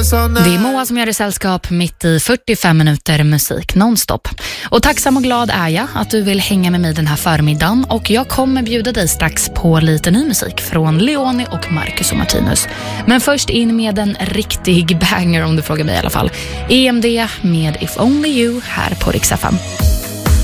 Det är Moa som gör det sällskap mitt i 45 minuter musik nonstop. Och tacksam och glad är jag att du vill hänga med mig den här förmiddagen. Och jag kommer bjuda dig strax på lite ny musik från Leoni och Marcus och Martinus. Men först in med en riktig banger om du frågar mig i alla fall. EMD med If Only You här på Rix FM.